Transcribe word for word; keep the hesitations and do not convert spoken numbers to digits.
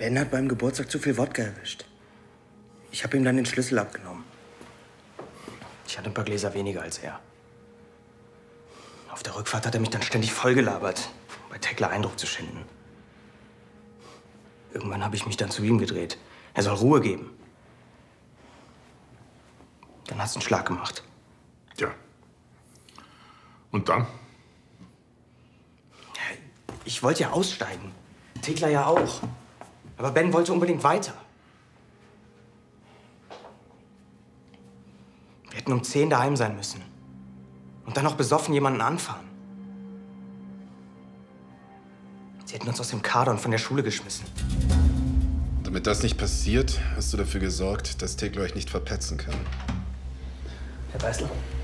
Ben hat beim Geburtstag zu viel Wodka erwischt. Ich habe ihm dann den Schlüssel abgenommen. Ich hatte ein paar Gläser weniger als er. Auf der Rückfahrt hat er mich dann ständig vollgelabert, um bei Tekla Eindruck zu schinden. Irgendwann habe ich mich dann zu ihm gedreht. Er soll Ruhe geben. Dann hast du einen Schlag gemacht. Ja. Und dann? Ich wollte ja aussteigen. Tekla ja auch. Aber Ben wollte unbedingt weiter. Wir hätten um zehn daheim sein müssen. Und dann noch besoffen jemanden anfahren. Sie hätten uns aus dem Kader und von der Schule geschmissen. Damit das nicht passiert, hast du dafür gesorgt, dass Tekla euch nicht verpetzen kann. Herr Beißler?